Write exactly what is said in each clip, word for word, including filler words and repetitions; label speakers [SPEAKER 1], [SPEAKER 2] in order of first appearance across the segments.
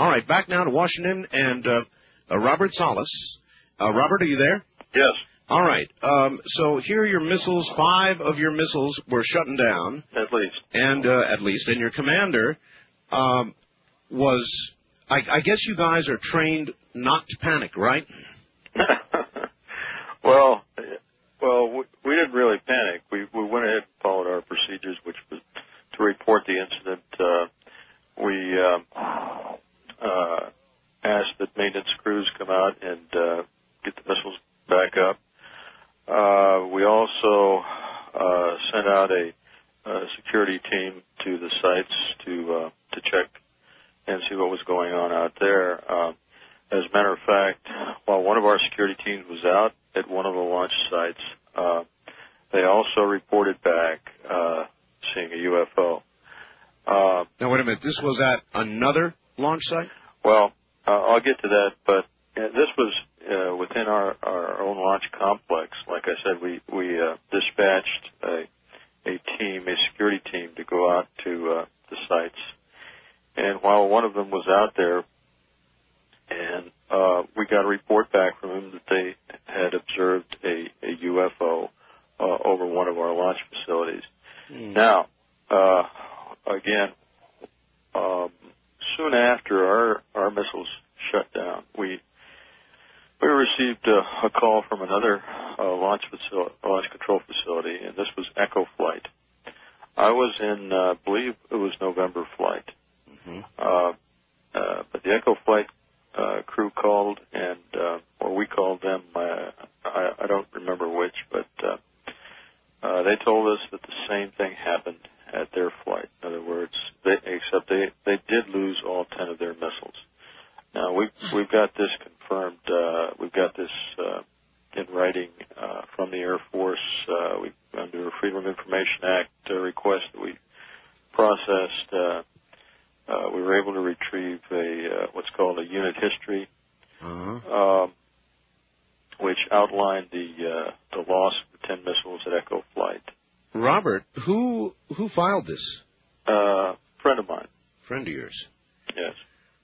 [SPEAKER 1] All right, back now to Washington and uh, uh, Robert Salas. Uh, Robert, are you there?
[SPEAKER 2] Yes.
[SPEAKER 1] All right. Um, so here are your missiles. Five of your missiles were shutting down.
[SPEAKER 2] At least.
[SPEAKER 1] And uh, at least. And your commander um, was, I, I guess you guys are trained not to panic, right?
[SPEAKER 2] well, well, we, we didn't really panic. We, we went ahead and followed our procedures, which was to report the incident. Uh, we um, uh, asked that maintenance crews come out and uh, get the missiles back up. Uh, we also uh, sent out a, a security team to the sites to uh, to check and see what was going on out there. Uh, as a matter of fact, while one of our security teams was out at one of the launch sites, uh, they also reported back uh, seeing a U F O. Uh,
[SPEAKER 1] now, wait a minute. This was at another launch site?
[SPEAKER 2] Well, uh, I'll get to that, but uh, this was uh, within our, our own launch complex. Like I said, we, we uh, dispatched a, a team, a security team, to go out to uh, the sites. And while one of them was out there, and uh, we got a report back from them that they had observed a, a U F O uh, over one of our launch facilities. Mm. Now, uh, again, um, soon after our, our missiles shut down, we we received a, a call from another uh, launch facility, launch control facility, and this was Echo Flight. I was in, I uh, believe it was November flight. Mm-hmm. Uh, uh, but the Echo Flight uh, crew called, and uh, or we called them. Uh, I, I don't remember which, but uh, uh, they told us that the same thing happened at their flight. In other words, they, except they they did lose all ten of their missiles. Now we've we've got this confirmed. Uh, we've got this uh, in writing uh, from the Air Force. Uh, we under a Freedom of Information Act uh, request that we processed. Uh, uh, we were able to retrieve a uh, what's called a unit history, uh-huh. um, which outlined the uh, the loss of the ten missiles at Echo Flight.
[SPEAKER 1] Robert, who who filed this?
[SPEAKER 2] Uh, friend of mine.
[SPEAKER 1] Friend of yours.
[SPEAKER 2] Yes.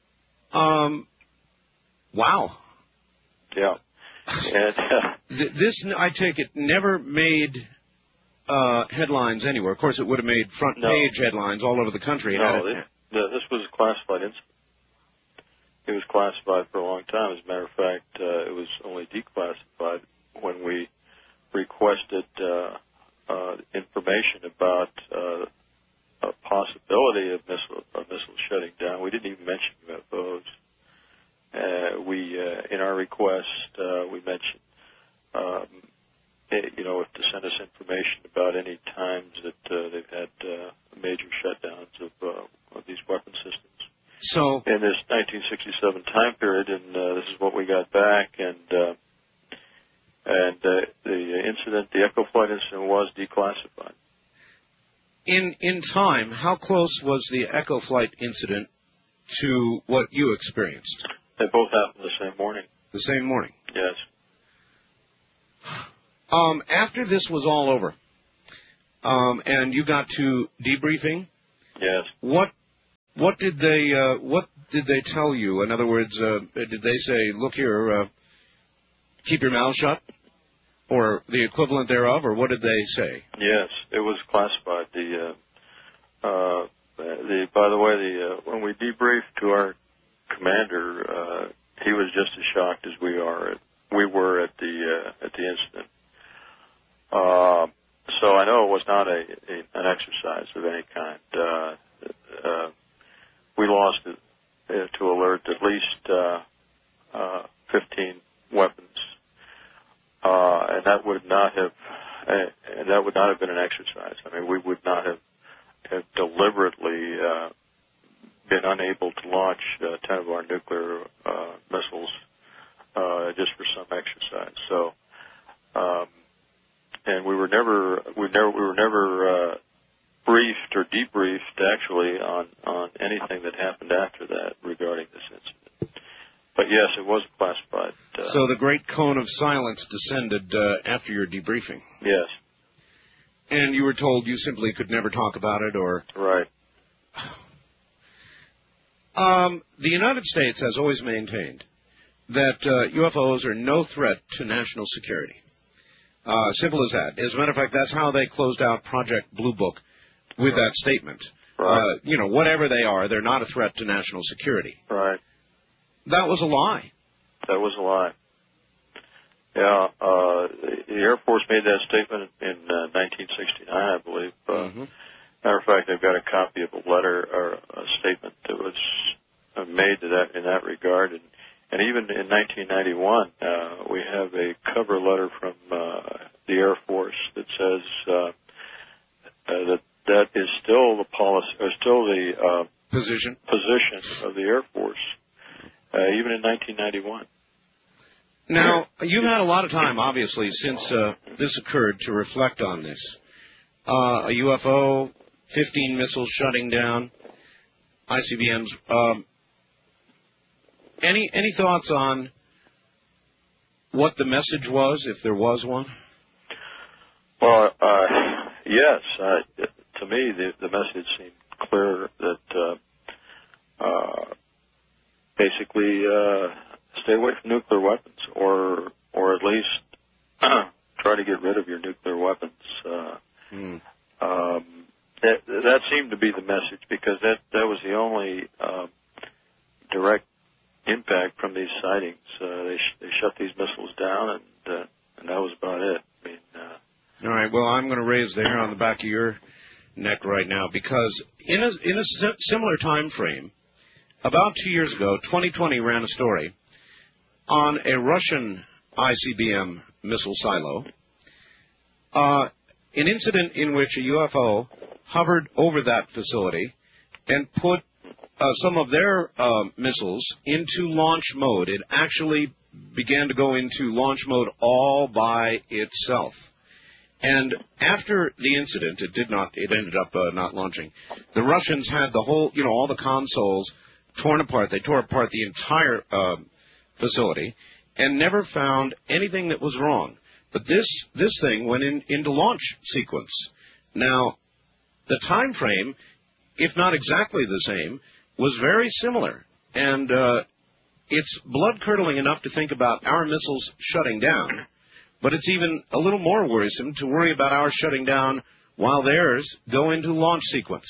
[SPEAKER 1] Um. Wow.
[SPEAKER 2] Yeah. And, uh,
[SPEAKER 1] this, I take it, never made uh, headlines anywhere. Of course, it would have made front
[SPEAKER 2] no.
[SPEAKER 1] page headlines all over the country.
[SPEAKER 2] No, this, this was a classified incident. It was classified for a long time. As a matter of fact, uh, it was only declassified when we requested uh, uh, information about uh, a possibility of missile, of missiles shutting down. We didn't even mention U F Os. Uh, we, uh, in our request, uh, we mentioned, um, it, you know, to send us information about any times that uh, they've had uh, major shutdowns of, uh, of these weapon systems.
[SPEAKER 1] So
[SPEAKER 2] in this nineteen sixty-seven time period, and uh, this is what we got back, and uh, and uh, the incident, the Echo Flight incident, was declassified.
[SPEAKER 1] In in time, how close was the Echo Flight incident to what you experienced?
[SPEAKER 2] They both happened the same morning.
[SPEAKER 1] The same morning?
[SPEAKER 2] Yes.
[SPEAKER 1] Um, after this was all over, um, and you got to debriefing.
[SPEAKER 2] Yes.
[SPEAKER 1] What what did they uh, what did they tell you? In other words, uh, did they say, "Look here, uh, keep your mouth shut," or the equivalent thereof, or what did they say?
[SPEAKER 2] Yes, it was classified. The uh, uh, the by the way, the uh, when we debriefed to our commander, uh, he was just as shocked as we are. At, we were at the uh, at the incident. Uh, so I know it was not a, a an exercise of any kind. Uh, uh, we lost it, uh, to alert at least uh, uh, fifteen weapons, uh, and that would not have uh, and that would not have been an exercise. I mean, we would not have, have deliberately uh, been unable to launch uh, ten of our nuclear uh, missiles uh, just for some exercise. So, um, and we were never, we never, we were never uh, briefed or debriefed actually on on anything that happened after that regarding this incident. But yes, it was classified. Uh,
[SPEAKER 1] so the great cone of silence descended uh, after your debriefing.
[SPEAKER 2] Yes.
[SPEAKER 1] And you were told you simply could never talk about it, or
[SPEAKER 2] right.
[SPEAKER 1] Um, the United States has always maintained that uh, U F Os are no threat to national security. Uh, simple as that. As a matter of fact, that's how they closed out Project Blue Book with
[SPEAKER 2] right.
[SPEAKER 1] that statement.
[SPEAKER 2] Right.
[SPEAKER 1] Uh, you know, whatever they are, they're not a threat to national security.
[SPEAKER 2] Right.
[SPEAKER 1] That was a lie.
[SPEAKER 2] That was a lie. Yeah, uh, the Air Force made that statement in uh, nineteen sixty-nine, I believe. Uh,
[SPEAKER 1] mm-hmm.
[SPEAKER 2] Matter of fact, I've got a copy of a letter or a statement that was uh, made to that in that regard, and and even in nineteen ninety-one, uh, we have a cover letter from uh, the Air Force that says uh, uh, that that is still the policy, or still the uh,
[SPEAKER 1] position
[SPEAKER 2] position of the Air Force, uh, even in nineteen ninety-one.
[SPEAKER 1] Now, you've had a lot of time, obviously, since uh, this occurred to reflect on this. Uh, a U F O, fifteen missiles shutting down, I C B Ms. Um, any any thoughts on what the message was, if there was one?
[SPEAKER 2] Well, uh, yes. Uh, to me, the, the message seemed clear that uh, uh, basically uh, stay away from nuclear weapons, or or at least try to get rid of your nuclear weapons. Uh,
[SPEAKER 1] mm.
[SPEAKER 2] um, that, that seemed to be the message, because that, that was the only uh, direct impact from these sightings. Uh, they, sh- they shut these missiles down, and uh, and that was about it. I mean, uh,
[SPEAKER 1] all right. Well, I'm going to raise the hair on the back of your neck right now, because in a in a similar time frame, about two years ago, twenty twenty ran a story on a Russian I C B M missile silo, uh, an incident in which a U F O hovered over that facility and put uh, some of their uh, missiles into launch mode. It actually began to go into launch mode all by itself. And after the incident, it did not, it ended up uh, not launching. The Russians had the whole, you know, all the consoles torn apart. They tore apart the entire uh, facility and never found anything that was wrong. But this this thing went in, into launch sequence. Now, the time frame, if not exactly the same, was very similar. And uh, it's blood-curdling enough to think about our missiles shutting down, but it's even a little more worrisome to worry about ours shutting down while theirs go into launch sequence.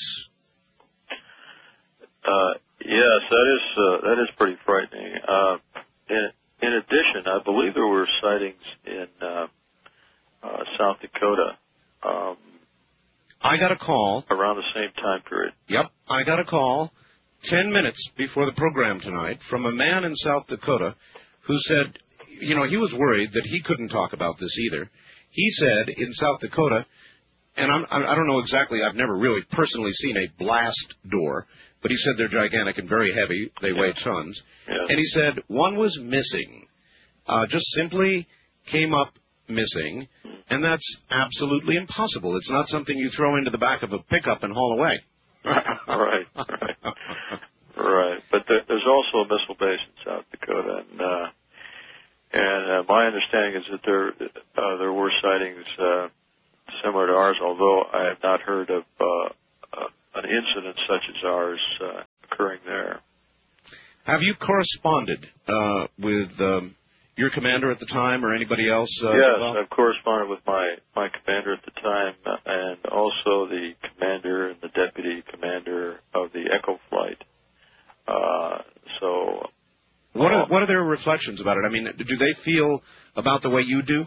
[SPEAKER 2] Uh, yes, that is uh, that is pretty frightening. Uh, in, in addition, I believe there were sightings in uh, uh, South Dakota. Um,
[SPEAKER 1] I got a call
[SPEAKER 2] around the same time period.
[SPEAKER 1] Yep, I got a call ten minutes before the program tonight from a man in South Dakota who said, you know, he was worried that he couldn't talk about this either. He said in South Dakota, and I'm, I don't know exactly, I've never really personally seen a blast door, but he said they're gigantic and very heavy. They
[SPEAKER 2] yeah.
[SPEAKER 1] weigh tons.
[SPEAKER 2] Yeah.
[SPEAKER 1] And he said one was missing, uh, just simply came up missing, and that's absolutely impossible. It's not something you throw into the back of a pickup and haul away.
[SPEAKER 2] right, right, right. But there, there's also a missile base in South Dakota, and uh, and uh, my understanding is that there uh, there were sightings uh, similar to ours, although I have not heard of uh, uh, an incident such as ours uh, occurring there.
[SPEAKER 1] Have you corresponded uh, with um, your commander at the time, or anybody else? Uh,
[SPEAKER 2] yes,
[SPEAKER 1] well?
[SPEAKER 2] I've corresponded with my, my commander at the time, uh, and also the commander and the deputy commander of the Echo Flight. Uh, so,
[SPEAKER 1] what are what are their reflections about it? I mean, do they feel about the way you do?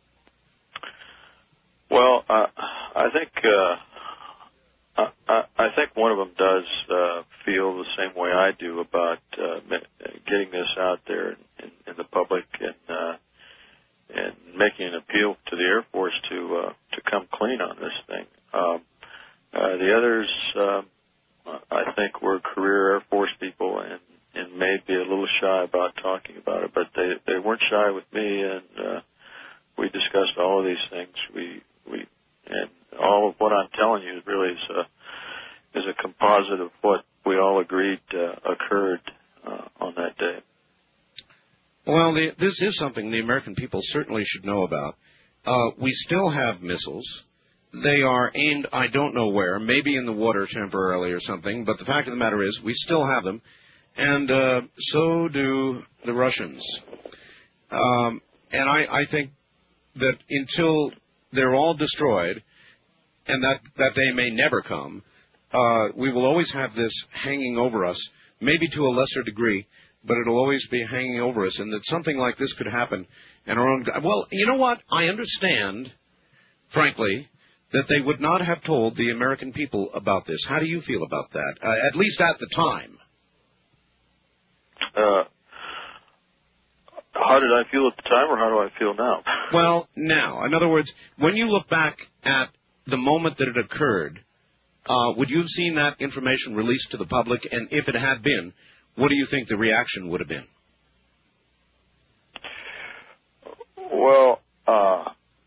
[SPEAKER 2] Well, uh, I think uh, I, I think one of them does uh, feel the same way I do about uh, getting this out there in, in the public, and uh, and making an appeal to the Air Force to uh, to come clean on this thing. Um, uh, the others, uh, I think, were career Air Force people and, and may be a little shy about talking about it, but they they weren't shy with me, and uh, we discussed all of these things. We we and all of what I'm telling you really is a is a composite of what we all agreed uh, occurred uh, on that day.
[SPEAKER 1] Well, the, this is something the American people certainly should know about. Uh, we still have missiles. They are aimed, I don't know where, maybe in the water temporarily or something, but the fact of the matter is we still have them. and uh, so do the Russians. Um, and I, I think that until they're all destroyed, and that, that they may never come, uh, we will always have this hanging over us, maybe to a lesser degree, but it'll always be hanging over us, and that something like this could happen. And our own, well, you know what? I understand, frankly, that they would not have told the American people about this. How do you feel about that? Uh, at least at the time.
[SPEAKER 2] Uh, how did I feel at the time, or how do I feel now?
[SPEAKER 1] Well, now. In other words, when you look back at the moment that it occurred, uh, would you have seen that information released to the public? And if it had been, what do you think the reaction would have been?
[SPEAKER 2] Well, uh,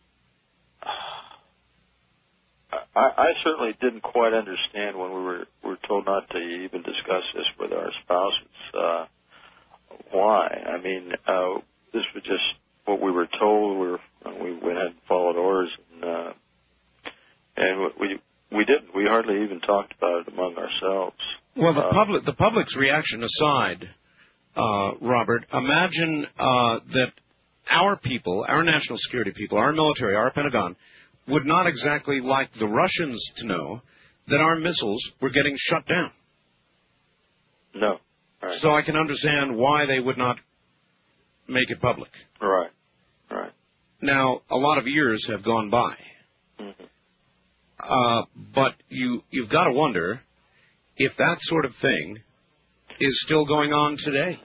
[SPEAKER 2] I, I certainly didn't quite understand when we were, were told not to even discuss this with our spouses. Uh, why? I mean, uh, this was just what we were told. We, were, we went ahead and followed orders, and, uh, and we we didn't. We hardly even talked about it among ourselves.
[SPEAKER 1] Well, the
[SPEAKER 2] uh,
[SPEAKER 1] public, the public's reaction aside, uh, Robert, imagine uh, that our people, our national security people, our military, our Pentagon, would not exactly like the Russians to know that our missiles were getting shut down.
[SPEAKER 2] No. Right.
[SPEAKER 1] So I can understand why they would not make it public.
[SPEAKER 2] Right. Right.
[SPEAKER 1] Now, a lot of years have gone by.
[SPEAKER 2] Mm-hmm.
[SPEAKER 1] Uh, but you, you've got to wonder if that sort of thing is still going on today.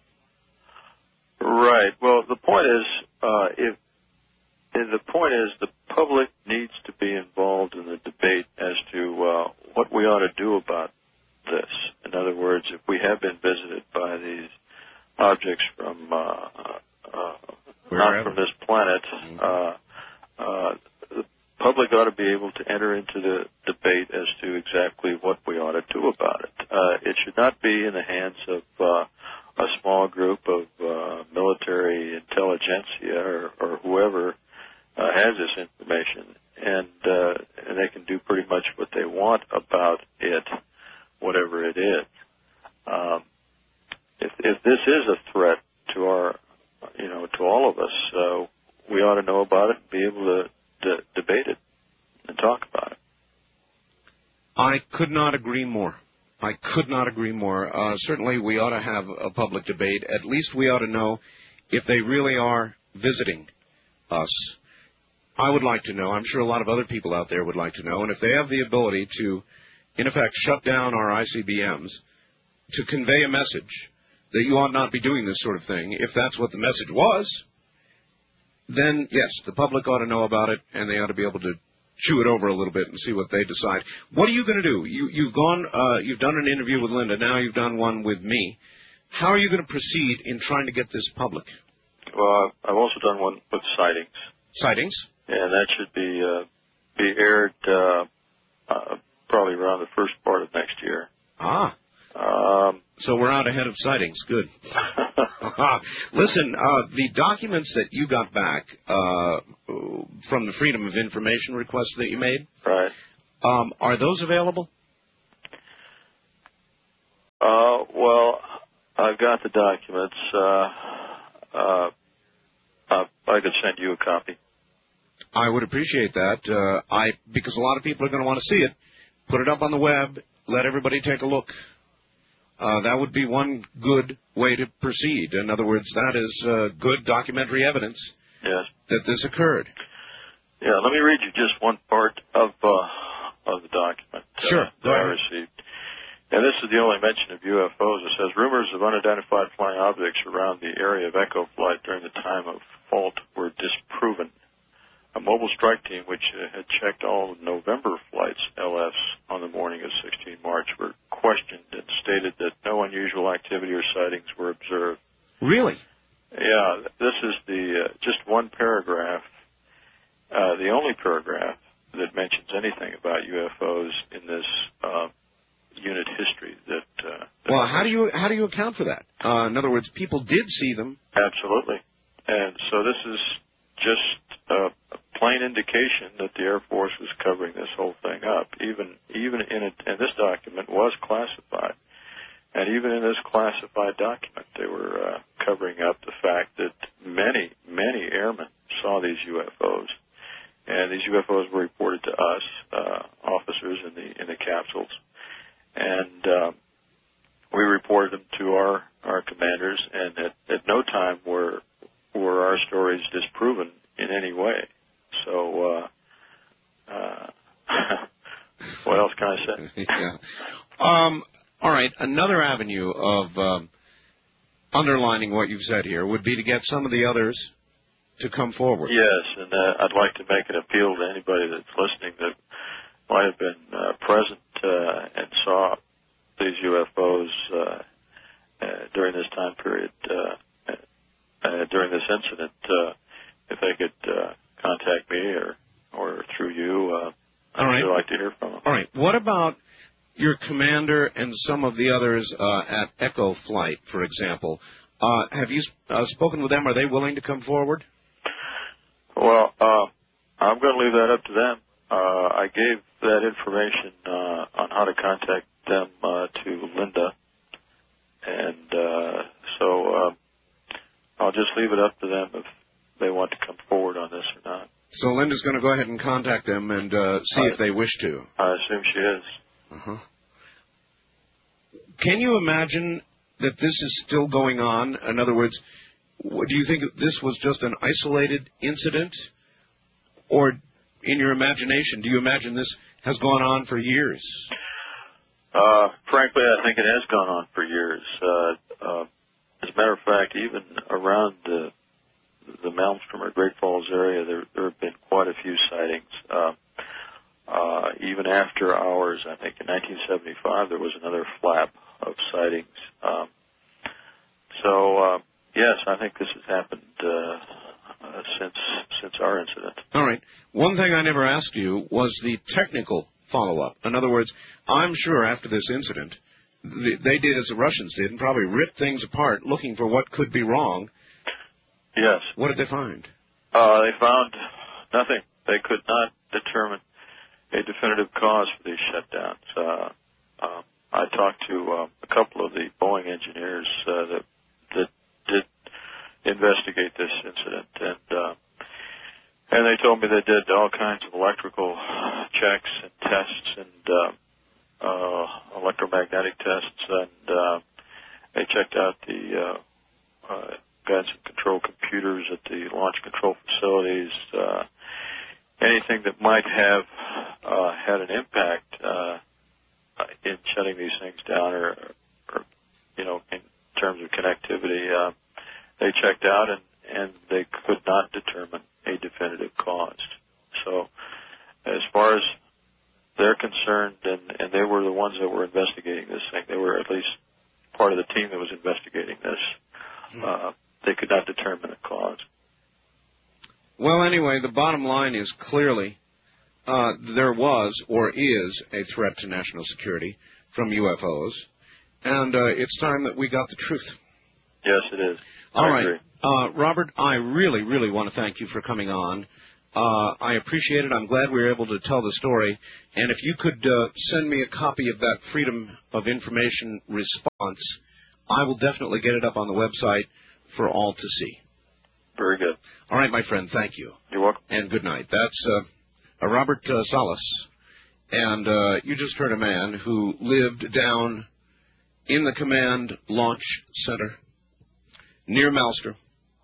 [SPEAKER 2] Right. Well, the point is, uh, if and the point is, the public needs to be involved in the debate as to uh, what we ought to do about this. In other words, if we have been visited by these objects from uh, uh, not from this planet, uh, uh, the public ought to be able to enter into the debate as to exactly what we ought to do about it. Uh, it should not be in the hands of uh, a small group of uh, military intelligentsia or, or whoever uh, has this information, and uh, and they can do pretty much what they want about it, whatever it is. Um, if, if this is a threat to our, you know, to all of us, uh, we ought to know about it and be able to, to debate it and talk about it.
[SPEAKER 1] I could not agree more. I could not agree more. Uh, certainly we ought to have a public debate. At least we ought to know if they really are visiting us. I would like to know. I'm sure a lot of other people out there would like to know. And if they have the ability to, in effect, shut down our I C B Ms to convey a message that you ought not be doing this sort of thing, if that's what the message was, then, yes, the public ought to know about it, and they ought to be able to chew it over a little bit and see what they decide. What are you going to do? You, you've gone, uh, you've done an interview with Linda. Now you've done one with me. How are you going to proceed in trying to get this public?
[SPEAKER 2] Well, I've also done one with sightings.
[SPEAKER 1] Sightings?
[SPEAKER 2] And that should be uh, be aired uh, uh, probably around the first part of next year.
[SPEAKER 1] Ah.
[SPEAKER 2] Um,
[SPEAKER 1] so we're out ahead of sightings. Good. Listen, uh, the documents that you got back uh, from the Freedom of Information request that you made,
[SPEAKER 2] right?
[SPEAKER 1] Um, are those available?
[SPEAKER 2] Uh, well, I've got the documents. Uh, uh, uh, I could send you a copy.
[SPEAKER 1] I would appreciate that. Uh, I because a lot of people are going to want to see it. Put it up on the web. Let everybody take a look. Uh, that would be one good way to proceed. In other words, that is uh, good documentary evidence
[SPEAKER 2] yes.
[SPEAKER 1] that this occurred.
[SPEAKER 2] Yeah, let me read you just one part of uh, of the document
[SPEAKER 1] sure.
[SPEAKER 2] uh, that I received. And this is the only mention of U F Os. It says, rumors of unidentified flying objects around the area of Echo flight during the time of fault were disproven. A mobile strike team, which uh, had checked all November flights, L Fs, on the morning of the sixteenth of March, were questioned and stated that no unusual activity or sightings were observed.
[SPEAKER 1] Really?
[SPEAKER 2] Yeah, this is the uh, just one paragraph, uh, the only paragraph that mentions anything about U F Os in this uh, unit history. That, uh, that
[SPEAKER 1] well, how do you how do you account for that? Uh, in other words, people did see them.
[SPEAKER 2] Absolutely, and so this is just a plain indication that the Air Force was covering this whole thing up. Even even in it, and this document was classified, and even in this classified document, they were uh, covering up the fact that many, many airmen saw these U F Os, and these U F Os were reported to us, uh, officers in the in the capsules, and uh, we reported them to our, our commanders, and at, at no time were were our stories disproven in any way. So, uh, uh, what else can I say?
[SPEAKER 1] yeah. Um, all right. Another avenue of um, underlining what you've said here would be to get some of the others to come forward.
[SPEAKER 2] Yes, and uh, I'd like to make an appeal to anybody that's listening that might have been uh, present uh, and saw these U F Os uh, uh, during this time period, uh, uh, during this incident, uh, if they could uh, contact me or, or through you, uh, I'd
[SPEAKER 1] right.
[SPEAKER 2] really like to hear from them.
[SPEAKER 1] All right. What about your commander and some of the others uh, at Echo Flight, for example? Uh, have you uh, spoken with them? Are they willing to come forward?
[SPEAKER 2] Well, uh, I'm going to leave that up to them. Uh, I gave that information uh, on how to contact them uh, to Linda, and uh, so uh, I'll just leave it up to them if they want to come forward on this or not.
[SPEAKER 1] So Linda's going to go ahead and contact them and uh, see
[SPEAKER 2] I,
[SPEAKER 1] if they wish to.
[SPEAKER 2] I assume she is.
[SPEAKER 1] Uh-huh. Can you imagine that this is still going on? In other words, do you think this was just an isolated incident? Or in your imagination, do you imagine this has gone on for years?
[SPEAKER 2] Uh, frankly, I think it has gone on for years. Uh, uh, as a matter of fact, even around the, the Malmstrom or Great Falls area, there, there have been quite a few sightings. Uh, uh, even after hours, I think in nineteen seventy-five, there was another flap of sightings. Um, so, uh, yes, I think this has happened uh, uh, since since our incident.
[SPEAKER 1] All right. One thing I never asked you was the technical follow-up. In other words, I'm sure after this incident, they did as the Russians did and probably ripped things apart looking for what could be wrong.
[SPEAKER 2] Yes.
[SPEAKER 1] What did they find?
[SPEAKER 2] Uh, they found nothing. They could not determine a definitive cause for these shutdowns. Uh, uh, I talked to uh, a couple of the Boeing engineers uh, that that did investigate this incident, and uh, and they told me they did all kinds of electrical checks and tests and uh, uh, electromagnetic tests, and uh, they checked out the uh, uh, guidance and control computers at the launch control facilities. Uh, anything that might have uh, had an impact uh, in shutting these things down, or, or you know, in terms of connectivity, uh, they checked out, and, and they could not determine a definitive cause. So, as far as they're concerned, and, and they were the ones that were investigating this thing, they were at least part of the team that was investigating this, uh, they could not determine a cause.
[SPEAKER 1] Well, anyway, the bottom line is clearly uh, there was or is a threat to national security from U F Os, and uh, it's time that we got the truth.
[SPEAKER 2] Yes, it is.
[SPEAKER 1] All
[SPEAKER 2] I
[SPEAKER 1] right.
[SPEAKER 2] agree.
[SPEAKER 1] Uh, Robert, I really, really want to thank you for coming on. Uh, I appreciate it. I'm glad we were able to tell the story. And if you could uh, send me a copy of that Freedom of Information response, I will definitely get it up on the website for all to see.
[SPEAKER 2] Very good.
[SPEAKER 1] All right, my friend, thank you.
[SPEAKER 2] You're welcome.
[SPEAKER 1] And good night. That's uh, Robert uh, Salas. And uh, you just heard a man who lived down in the Command Launch Center near Malmstrom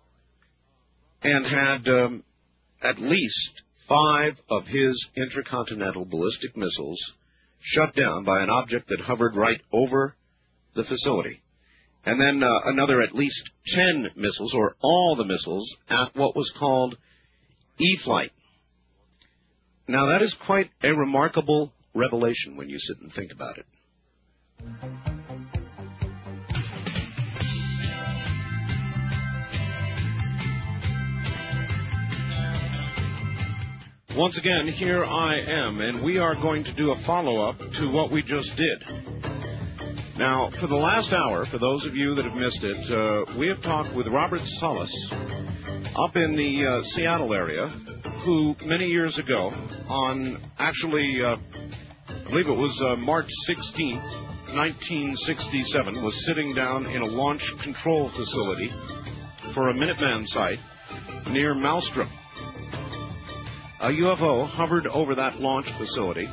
[SPEAKER 1] and had um, at least five of his intercontinental ballistic missiles shut down by an object that hovered right over the facility. And then uh, another at least ten missiles, or all the missiles, at what was called E-flight. Now, that is quite a remarkable revelation when you sit and think about it. Once again, here I am, and we are going to do a follow-up to what we just did. Now, for the last hour, for those of you that have missed it, uh, we have talked with Robert Salas up in the uh, Seattle area, who many years ago, on actually, uh, I believe it was uh, March sixteenth, nineteen sixty-seven, was sitting down in a launch control facility for a Minuteman site near Maelstrom. A U F O hovered over that launch facility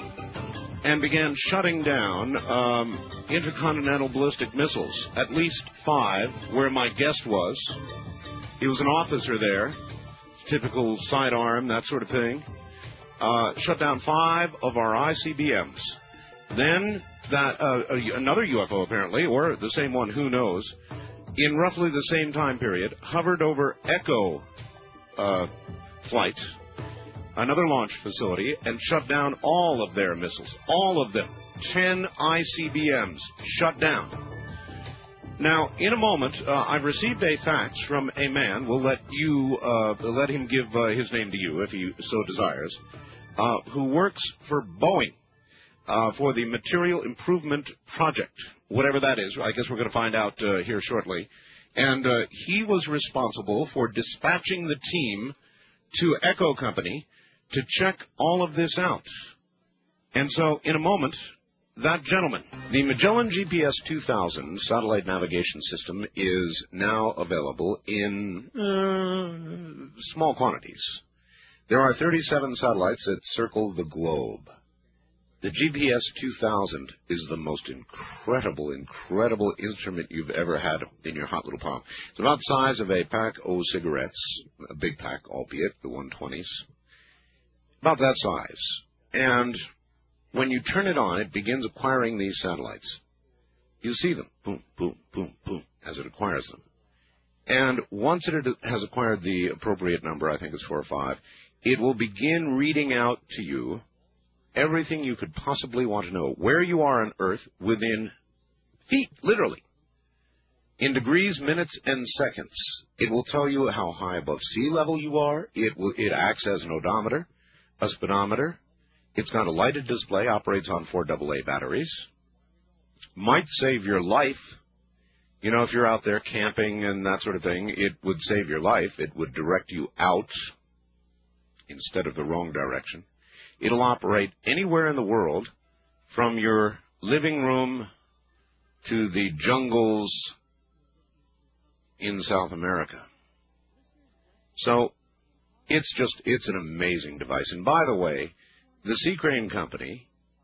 [SPEAKER 1] and began shutting down um, intercontinental ballistic missiles, at least five, where my guest was. He was an officer there, typical sidearm, that sort of thing. Uh, shut down five of our I C B Ms. Then that uh, another U F O, apparently, or the same one, who knows, in roughly the same time period, hovered over Echo uh, flight, another launch facility, and shut down all of their missiles. All of them. Ten I C B Ms shut down. Now, in a moment, uh, I've received a fax from a man. We'll let you, uh, let him give uh, his name to you if he so desires, uh, who works for Boeing uh, for the Material Improvement Project, whatever that is. I guess we're going to find out uh, here shortly. And uh, he was responsible for dispatching the team to Echo Company to check all of this out. And so, in a moment, that gentleman, the Magellan G P S two thousand satellite navigation system is now available in uh, small quantities. There are thirty-seven satellites that circle the globe. The G P S two thousand is the most incredible, incredible instrument you've ever had in your hot little palm. It's about the size of a pack of cigarettes, a big pack, albeit, the one twenties. About that size. And when you turn it on, it begins acquiring these satellites. You see them, boom, boom, boom, boom, as it acquires them. And once it has acquired the appropriate number, I think it's four or five, it will begin reading out to you everything you could possibly want to know, where you are on Earth within feet, literally, in degrees, minutes, and seconds. It will tell you how high above sea level you are. It will, it acts as an odometer, a speedometer. It's got a lighted display, operates on four double A batteries. Might save your life. You know, if you're out there camping and that sort of thing, it would save your life. It would direct you out instead of the wrong direction. It'll operate anywhere in the world, from your living room to the jungles in South America. So it's just, it's an amazing device. And by the way, the Sea Crane Company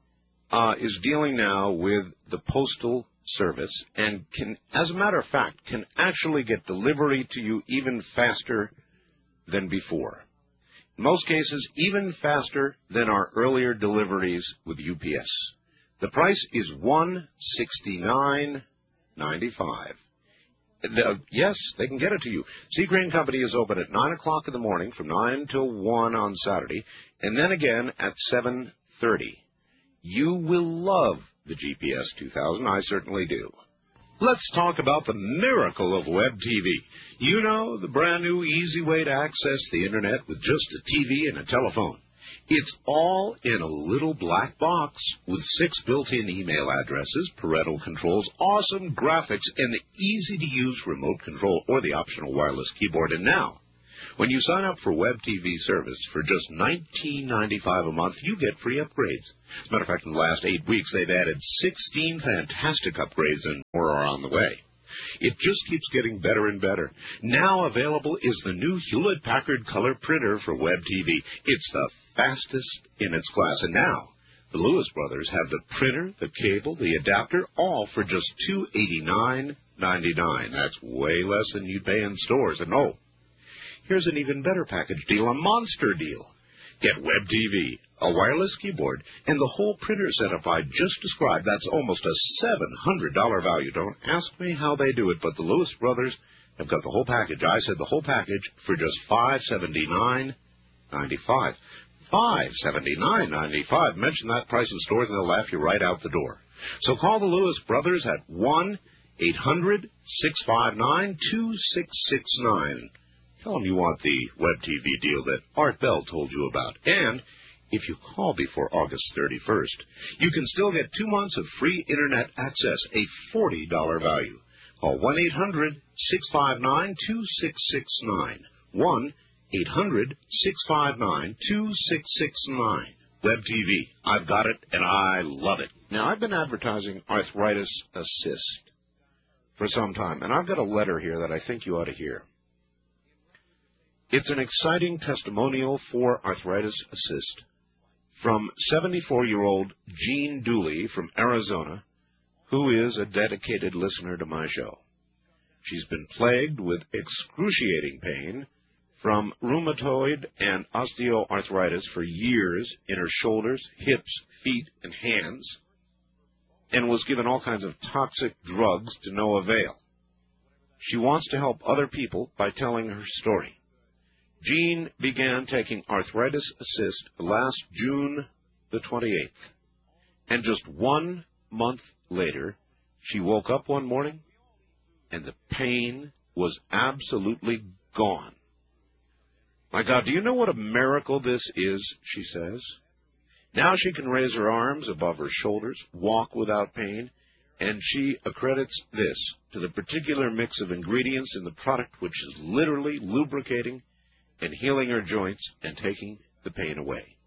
[SPEAKER 1] uh, is dealing now with the Postal Service and can, as a matter of fact, can actually get delivery to you even faster than before. In most cases, even faster than our earlier deliveries with U P S. The price is one hundred sixty-nine dollars and ninety-five cents. Uh, yes, they can get it to you. Sea Crane Company is open at nine o'clock in the morning from nine till one on Saturday, and then again at seven thirty. You will love the G P S two thousand. I certainly do. Let's talk about the miracle of web T V. You know, the brand new easy way to access the Internet with just a T V and a telephone. It's all in a little black box with six built-in email addresses, parental controls, awesome graphics, and the easy-to-use remote control or the optional wireless keyboard. And now, when you sign up for Web T V service for just nineteen ninety-five a month, you get free upgrades. As a matter of fact, in the last eight weeks, they've added sixteen fantastic upgrades and more are on the way. It just keeps getting better and better. Now available is the new Hewlett-Packard Color Printer for Web T V. It's the fastest in its class. And now, the Lewis brothers have the printer, the cable, the adapter, all for just two hundred eighty-nine ninety-nine. That's way less than you'd pay in stores. And oh, here's an even better package deal, a monster deal. Get Web T V, a wireless keyboard, and the whole printer setup I just described. That's almost a seven hundred dollars value. Don't ask me how they do it, but the Lewis brothers have got the whole package. I said the whole package for just five hundred seventy-nine ninety-five. five hundred seventy-nine ninety-five. Mention that price in stores and they'll laugh you right out the door. So call the Lewis brothers at one eight hundred six five nine two six six nine. Tell them you want the Web T V deal that Art Bell told you about. And if you call before August thirty-first, you can still get two months of free Internet access, a forty dollars value. Call one eight hundred six five nine two six six nine. one eight hundred six five nine two six six nine. Web T V. I've got it, and I love it. Now, I've been advertising Arthritis Assist for some time, and I've got a letter here that I think you ought to hear. It's an exciting testimonial for Arthritis Assist from seventy-four-year-old Jean Dooley from Arizona, who is a dedicated listener to my show. She's been plagued with excruciating pain from rheumatoid and osteoarthritis for years in her shoulders, hips, feet, and hands, and was given all kinds of toxic drugs to no avail. She wants to help other people by telling her story. Jean began taking Arthritis Assist last June the twenty-eighth, and just one month later, she woke up one morning, and the pain was absolutely gone. My God, do you know what a miracle this is, she says. Now she can raise her arms above her shoulders, walk without pain, and she accredits this to the particular mix of ingredients in the product which is literally lubricating and healing her joints and taking the pain away.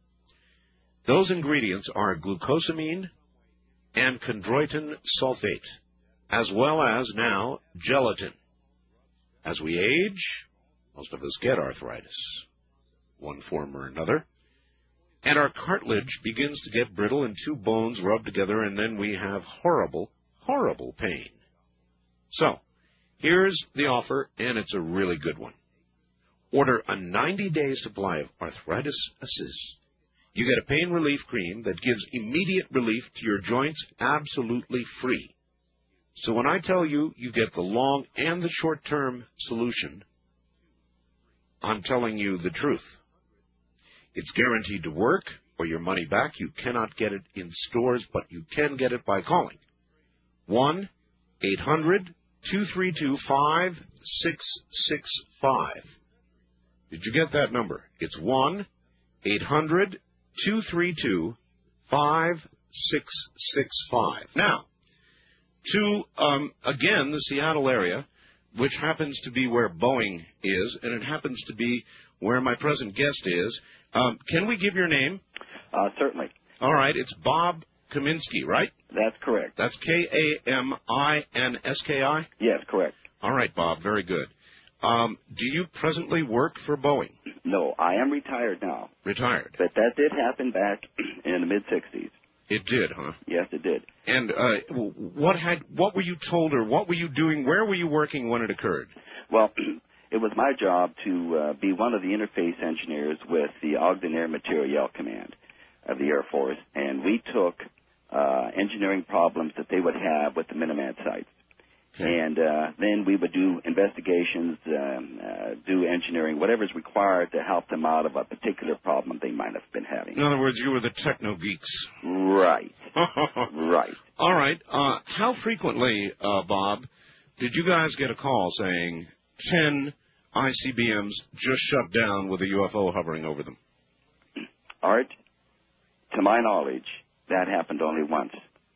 [SPEAKER 1] Those ingredients are glucosamine and chondroitin sulfate, as well as now gelatin. As we age, most of us get arthritis, one form or another, and our cartilage begins to get brittle and two bones rub together, and then we have horrible, horrible pain. So, here's the offer, and it's a really good one. Order a ninety-day supply of Arthritis Assist. You get a pain relief cream that gives immediate relief to your joints absolutely free. So when I tell you you get the long and the short-term solution, I'm telling you the truth. It's guaranteed to work or your money back. You cannot get it in stores, but you can get it by calling one eight hundred two three two five six six five. Did you get that number? It's one eight hundred two three two five six six five. Now, to, um, again, the Seattle area, which happens to be where Boeing is, and it happens to be where my present guest is. Um, can we give your name?
[SPEAKER 3] Uh, certainly.
[SPEAKER 1] All right. It's Bob Kaminsky, right?
[SPEAKER 3] That's correct.
[SPEAKER 1] That's K A M I N S K I?
[SPEAKER 3] Yes, correct.
[SPEAKER 1] All right, Bob. Very good. Um, do you presently work for Boeing?
[SPEAKER 3] No, I am retired now.
[SPEAKER 1] Retired.
[SPEAKER 3] But that did happen back in the mid-sixties.
[SPEAKER 1] It did, huh?
[SPEAKER 3] Yes, it did.
[SPEAKER 1] And uh, what had what were you told, or what were you doing? Where were you working when it occurred?
[SPEAKER 3] Well, it was my job to uh, be one of the interface engineers with the Ogden Air Materiel Command of the Air Force, and we took uh, engineering problems that they would have with the Minuteman sites. Okay. And uh, then we would do investigations, um, uh, do engineering, whatever's required to help them out of a particular problem they might have been having.
[SPEAKER 1] In other words, you were the techno geeks.
[SPEAKER 3] Right. Right.
[SPEAKER 1] All right. Uh, how frequently, uh, Bob, did you guys get a call saying ten I C B Ms just shut down with a U F O hovering over them?
[SPEAKER 3] Art, to my knowledge, that happened only once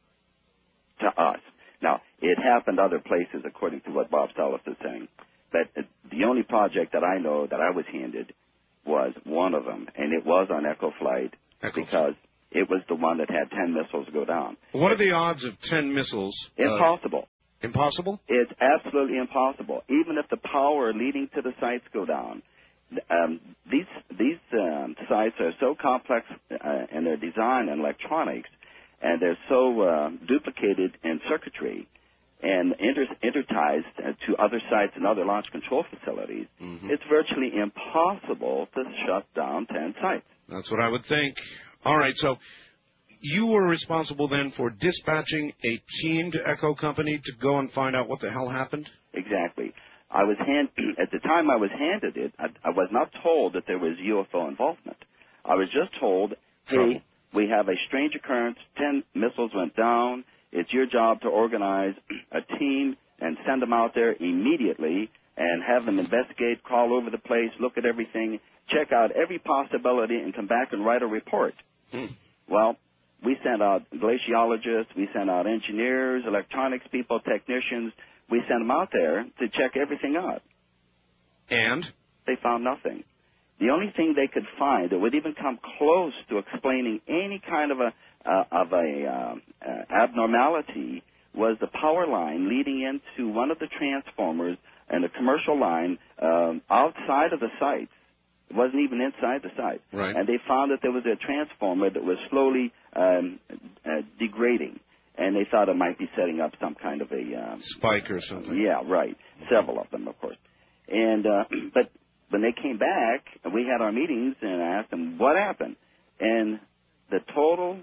[SPEAKER 3] to us. Now, it happened other places, according to what Bob Salas is saying. But the only project that I know that I was handed was one of them, and it was on Echo Flight
[SPEAKER 1] Echo
[SPEAKER 3] because it was the one that had ten missiles go down.
[SPEAKER 1] What are the odds of ten missiles?
[SPEAKER 3] Impossible.
[SPEAKER 1] Uh, impossible?
[SPEAKER 3] It's absolutely impossible. Even if the power leading to the sites go down, um, these these um, sites are so complex uh, in their design and electronics, and they're so uh, duplicated in circuitry and inter- intertized uh, to other sites and other launch control facilities, mm-hmm. It's virtually impossible to shut down ten sites.
[SPEAKER 1] That's what I would think. All right, so you were responsible then for dispatching a team to Echo Company to go and find out what the hell happened?
[SPEAKER 3] Exactly. I was hand- at the time I was handed it, I, I was not told that there was U F O involvement. I was just told, hey, Trouble. We have a strange occurrence. Ten missiles went down. It's your job to organize a team and send them out there immediately and have them investigate, crawl over the place, look at everything, check out every possibility, and come back and write a report.
[SPEAKER 1] Hmm.
[SPEAKER 3] Well, we sent out glaciologists, we sent out engineers, electronics people, technicians. We sent them out there to check everything out.
[SPEAKER 1] And?
[SPEAKER 3] They found nothing. The only thing they could find that would even come close to explaining any kind of a uh, of a um, uh, abnormality was the power line leading into one of the transformers and a commercial line um, outside of the site. It wasn't even inside the site.
[SPEAKER 1] Right.
[SPEAKER 3] And they found that there was a transformer that was slowly um, uh, degrading. And they thought it might be setting up some kind of a... Um,
[SPEAKER 1] spike or something.
[SPEAKER 3] Yeah, right. Several of them, of course. And uh, but when they came back, we had our meetings, and I asked them, what happened? And the total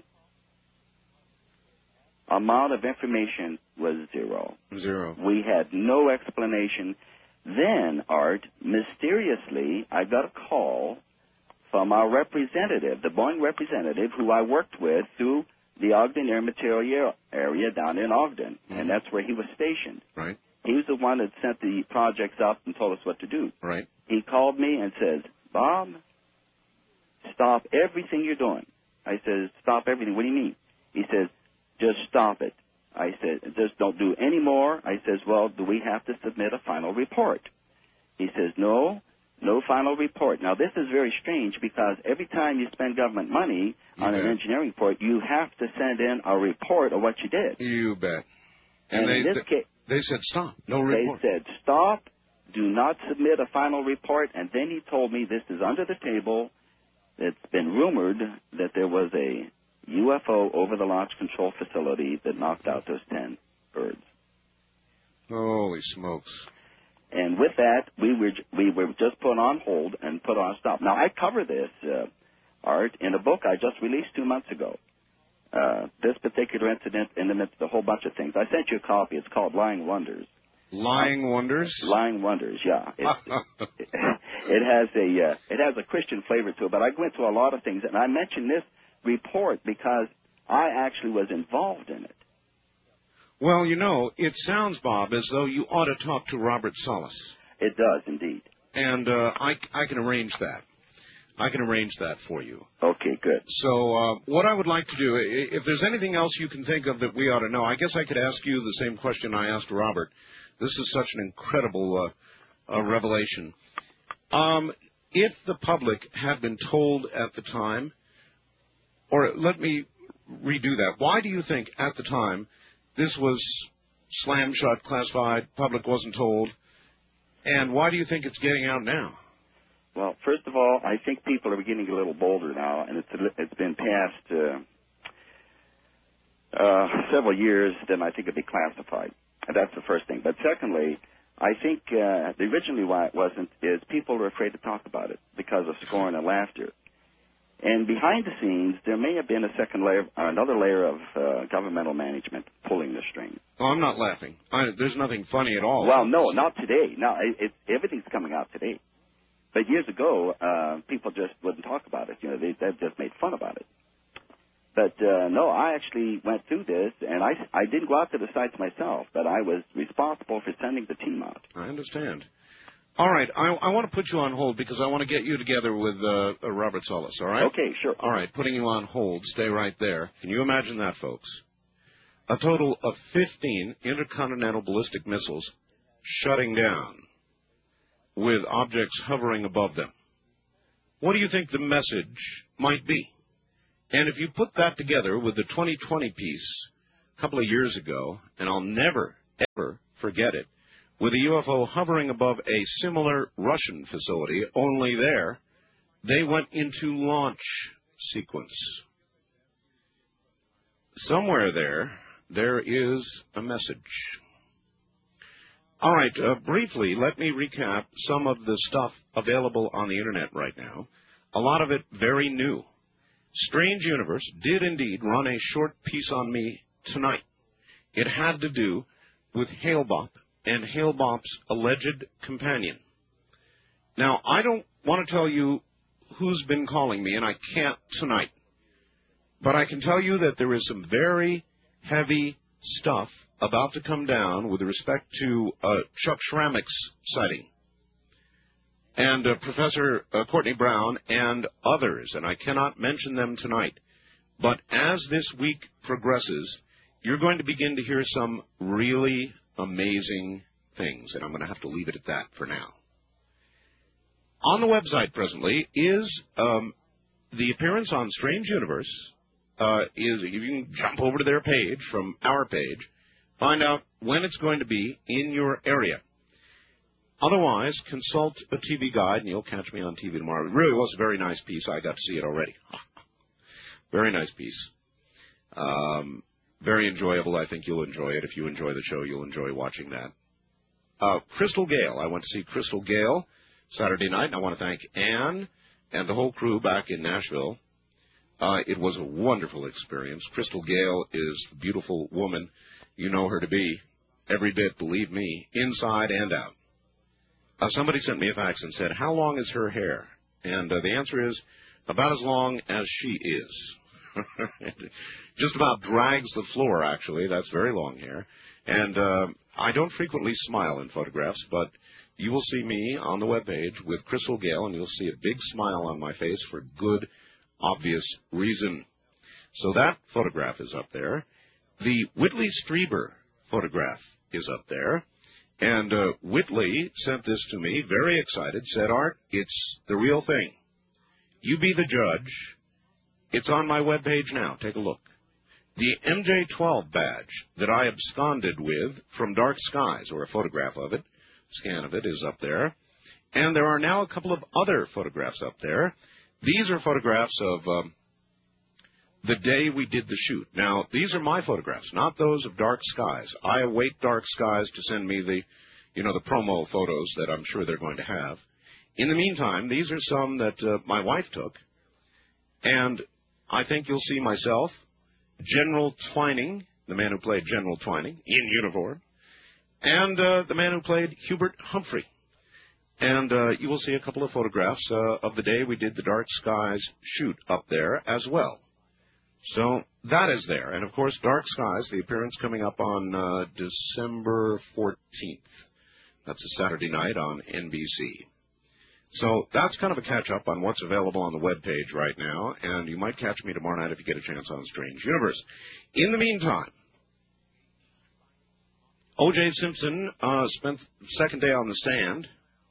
[SPEAKER 3] amount of information was zero.
[SPEAKER 1] Zero.
[SPEAKER 3] We had no explanation. Then, Art, mysteriously, I got a call from our representative, the Boeing representative, who I worked with through the Ogden Air Material area down in Ogden, mm-hmm. and that's where he was stationed.
[SPEAKER 1] Right.
[SPEAKER 3] He was the one that sent the projects up and told us what to do.
[SPEAKER 1] Right.
[SPEAKER 3] He called me and says, Bob, stop everything you're doing. I said, stop everything. What do you mean? He says, just stop it. I said, just don't do any more. I says, well, do we have to submit a final report? He says, no, no final report. Now, this is very strange because every time you spend government money
[SPEAKER 1] you
[SPEAKER 3] on
[SPEAKER 1] bet.
[SPEAKER 3] an engineering report, you have to send in a report of what you did.
[SPEAKER 1] You bet. And,
[SPEAKER 3] and
[SPEAKER 1] they,
[SPEAKER 3] in this
[SPEAKER 1] they,
[SPEAKER 3] case,
[SPEAKER 1] they said stop, no report.
[SPEAKER 3] They said stop, do not submit a final report, and then he told me this is under the table. It's been rumored that there was a U F O over the launch control facility that knocked out those ten birds.
[SPEAKER 1] Holy smokes.
[SPEAKER 3] And with that, we were we were just put on hold and put on stop. Now, I cover this, uh, Art, in a book I just released two months ago. Uh, this particular incident in the midst of a whole bunch of things. I sent you a copy. It's called Lying Wonders.
[SPEAKER 1] Lying um, Wonders?
[SPEAKER 3] Lying Wonders, yeah. It, it, it has a uh, it has a Christian flavor to it, but I go into a lot of things, and I mention this report because I actually was involved in it.
[SPEAKER 1] Well, you know, it sounds, Bob, as though you ought to talk to Robert Solis.
[SPEAKER 3] It does, indeed.
[SPEAKER 1] And uh, I, I can arrange that. I can arrange that for you.
[SPEAKER 3] Okay, good.
[SPEAKER 1] So uh, what I would like to do, if there's anything else you can think of that we ought to know, I guess I could ask you the same question I asked Robert. This is such an incredible uh, uh, revelation. Um, if the public had been told at the time, or let me redo that, why do you think at the time this was slam shut, classified, public wasn't told, and why do you think it's getting out now?
[SPEAKER 3] Well, first of all, I think people are getting a little bolder now, and it's it's been past uh, uh, several years, then I think it'd be classified. That's the first thing. But secondly, I think uh, the originally why it wasn't is people are afraid to talk about it because of scorn and laughter. And behind the scenes, there may have been a second layer, another layer of uh, governmental management pulling the string.
[SPEAKER 1] Oh, I'm not laughing. I, there's nothing funny at all.
[SPEAKER 3] Well, no, not today. No, it, it, everything's coming out today. But years ago, uh, people just wouldn't talk about it. You know, they, they just made fun about it. But uh, no, I actually went through this, and I, I didn't go out to the sites myself, but I was responsible for sending the team out.
[SPEAKER 1] I understand. All right, I, I want to put you on hold because I want to get you together with uh, uh, Robert Solis, all right?
[SPEAKER 3] Okay, sure.
[SPEAKER 1] All right, putting you on hold. Stay right there. Can you imagine that, folks? A total of fifteen intercontinental ballistic missiles shutting down with objects hovering above them. What do you think the message might be? And if you put that together with the twenty twenty piece a couple of years ago, and I'll never, ever forget it, with a U F O hovering above a similar Russian facility, only there, they went into launch sequence. Somewhere there, there is a message. All right, uh, briefly, let me recap some of the stuff available on the Internet right now. A lot of it very new. Strange Universe did indeed run a short piece on me tonight. It had to do with Hale-Bopp and Hale-Bopp's alleged companion. Now, I don't want to tell you who's been calling me, and I can't tonight. But I can tell you that there is some very heavy stuff about to come down with respect to uh, Chuck Schrammick's sighting. And uh, Professor uh, Courtney Brown and others, and I cannot mention them tonight. But as this week progresses, you're going to begin to hear some really amazing things, and I'm going to have to leave it at that for now. On the website presently is um, the appearance on Strange Universe uh, is you can jump over to their page from our page, find out when it's going to be in your area. Otherwise, consult a T V guide, and you'll catch me on T V tomorrow. It really was a very nice piece. I got to see it already. Very nice piece. Um, very enjoyable. I think you'll enjoy it. If you enjoy the show, you'll enjoy watching that. Uh, Crystal Gale. I went to see Crystal Gale Saturday night, and I want to thank Ann and the whole crew back in Nashville. Uh, it was a wonderful experience. Crystal Gale is a beautiful woman. You know her to be every bit, believe me, inside and out. Uh, somebody sent me a fax and said, how long is her hair? And uh, the answer is about as long as she is. Just about drags the floor, actually. That's very long hair. And uh, I don't frequently smile in photographs, but you will see me on the webpage with Crystal Gale, and you'll see a big smile on my face for good, obvious reason. So that photograph is up there. The Whitley Strieber photograph is up there. And uh, Whitley sent this to me, very excited, said, Art, it's the real thing. You be the judge. It's on my webpage now. Take a look. The M J twelve badge that I absconded with from Dark Skies, or a photograph of it, scan of it, is up there. And there are now a couple of other photographs up there. These are photographs of um, the day we did the shoot. Now, these are my photographs, not those of Dark Skies. I await Dark Skies to send me the, you know, the promo photos that I'm sure they're going to have. In the meantime, these are some that uh, my wife took, and I think you'll see myself, General Twining, the man who played General Twining, in uniform, and uh, the man who played Hubert Humphrey. And uh, you will see a couple of photographs uh, of the day we did the Dark Skies shoot up there as well. So that is there. And, of course, Dark Skies, the appearance coming up on uh, December fourteenth. That's a Saturday night on N B C. So that's kind of a catch-up on what's available on the webpage right now, and you might catch me tomorrow night if you get a chance on Strange Universe. In the meantime, O J. Simpson uh, spent the second day on the stand.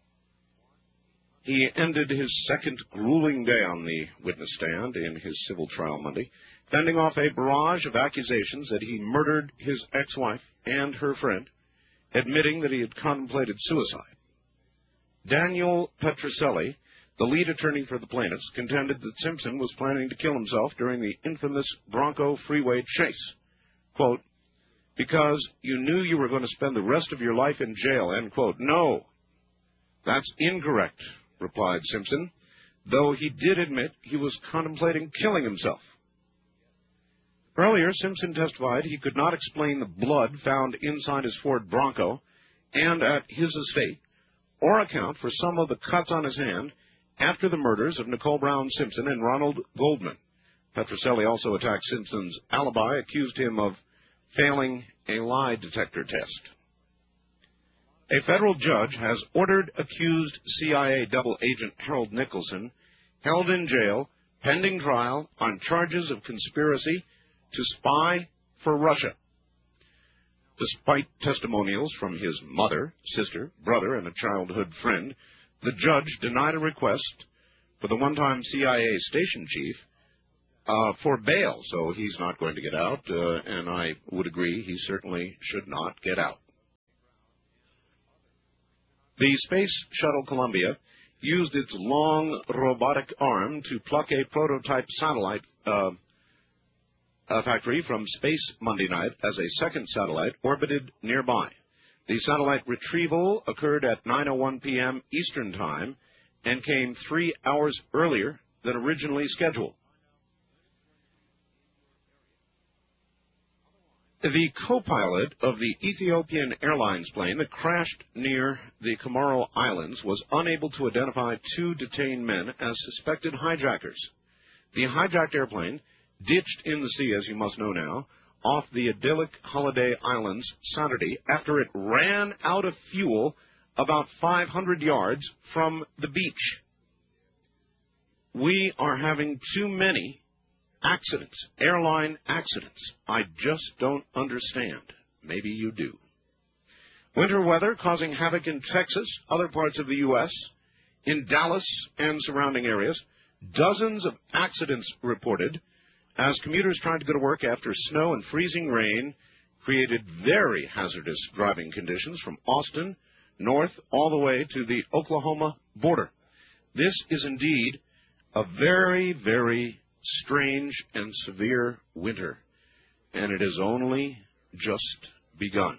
[SPEAKER 1] He ended his second grueling day on the witness stand in his civil trial Monday, fending off a barrage of accusations that he murdered his ex-wife and her friend, admitting that he had contemplated suicide. Daniel Petroselli, the lead attorney for the plaintiffs, contended that Simpson was planning to kill himself during the infamous Bronco freeway chase. Quote, because you knew you were going to spend the rest of your life in jail, end quote. No, that's incorrect, replied Simpson, though he did admit he was contemplating killing himself. Earlier, Simpson testified he could not explain the blood found inside his Ford Bronco and at his estate, or account for some of the cuts on his hand after the murders of Nicole Brown Simpson and Ronald Goldman. Petroselli also attacked Simpson's alibi, accused him of failing a lie detector test. A federal judge has ordered accused C I A double agent Harold Nicholson held in jail pending trial on charges of conspiracy to spy for Russia. Despite testimonials from his mother, sister, brother, and a childhood friend, the judge denied a request for the one-time C I A station chief uh, for bail, so he's not going to get out, uh, and I would agree he certainly should not get out. The Space Shuttle Columbia used its long robotic arm to pluck a prototype satellite uh, a factory from space Monday night as a second satellite orbited nearby. The satellite retrieval occurred at nine oh one p.m. Eastern Time and came three hours earlier than originally scheduled. The co-pilot of the Ethiopian Airlines plane that crashed near the Comoro Islands was unable to identify two detained men as suspected hijackers. The hijacked airplane ditched in the sea, as you must know now, off the idyllic Holiday Islands Saturday after it ran out of fuel about five hundred yards from the beach. We are having too many accidents, airline accidents. I just don't understand. Maybe you do. Winter weather causing havoc in Texas, other parts of the U S, in Dallas and surrounding areas. Dozens of accidents reported as commuters tried to go to work after snow and freezing rain created very hazardous driving conditions from Austin north all the way to the Oklahoma border. This is indeed a very, very strange and severe winter, and it has only just begun.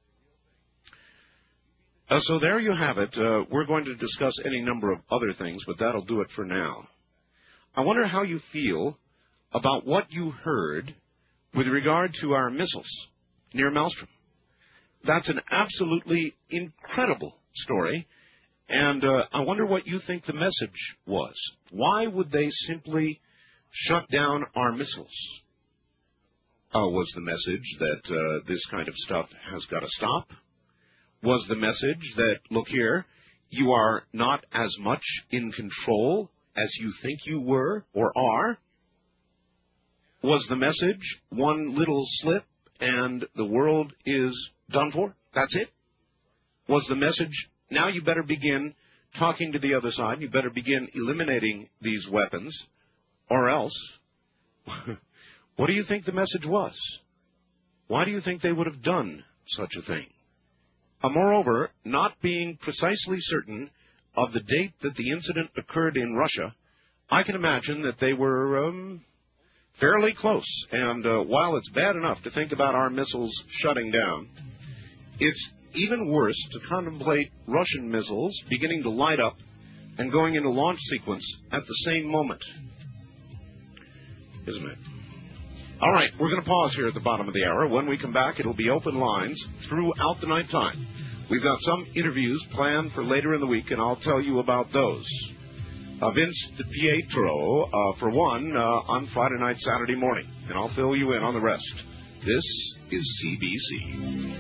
[SPEAKER 1] Uh, so there you have it. Uh, we're going to discuss any number of other things, but that'll do it for now. I wonder how you feel about what you heard with regard to our missiles near Maelstrom. That's an absolutely incredible story, and uh, I wonder what you think the message was. Why would they simply shut down our missiles? Uh, was the message that uh, this kind of stuff has got to stop? Was the message that, look here, you are not as much in control as you think you were or are? Was the message one little slip and the world is done for? That's it? Was the message, now you better begin talking to the other side, you better begin eliminating these weapons, or else? What do you think the message was? Why do you think they would have done such a thing? Uh, moreover, not being precisely certain of the date that the incident occurred in Russia, I can imagine that they were um, fairly close. And uh, while it's bad enough to think about our missiles shutting down, it's even worse to contemplate Russian missiles beginning to light up and going into launch sequence at the same moment. Isn't it? All right, we're going to pause here at the bottom of the hour. When we come back, it'll be open lines throughout the night time. We've got some interviews planned for later in the week, and I'll tell you about those. Uh, Vince DiPietro, uh, for one, uh, on Friday night, Saturday morning, and I'll fill you in on the rest. This is C B C.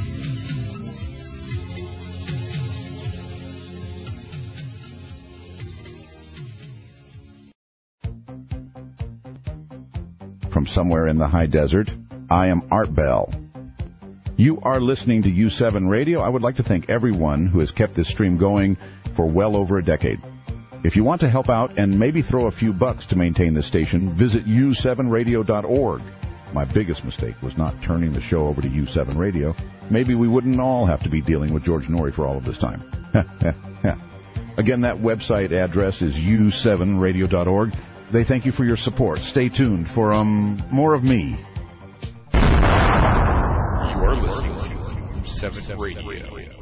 [SPEAKER 4] From somewhere in the high desert, I am Art Bell. You are listening to U seven Radio. I would like to thank everyone who has kept this stream going for well over a decade. If you want to help out and maybe throw a few bucks to maintain the station, visit U seven radio dot org. My biggest mistake was not turning the show over to U seven Radio. Maybe we wouldn't all have to be dealing with George Noory for all of this time. Again, that website address is U seven radio dot org. They thank you for your support. Stay tuned for um more of me.
[SPEAKER 5] You are listening to U seven Radio.